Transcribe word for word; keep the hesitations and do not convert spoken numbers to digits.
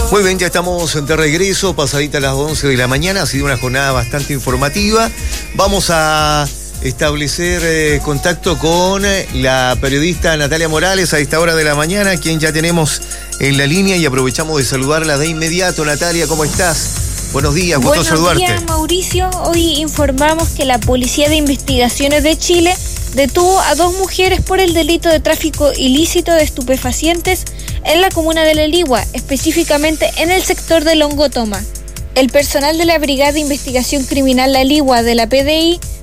Muy bien, ya estamos de regreso, pasadita a las once de la mañana. Ha sido una jornada bastante informativa. Vamos a establecer eh, contacto con eh, la periodista Natalia Morales a esta hora de la mañana, quien ya tenemos en la línea, y aprovechamos de saludarla de inmediato. Natalia, ¿cómo estás? Buenos días, gusto saludarte. Buenos días, Mauricio. Hoy informamos que la Policía de Investigaciones de Chile detuvo a dos mujeres por el delito de tráfico ilícito de estupefacientes en la comuna de La Ligua, específicamente en el sector de Longotoma. El personal de la Brigada de Investigación Criminal La Ligua de la P D I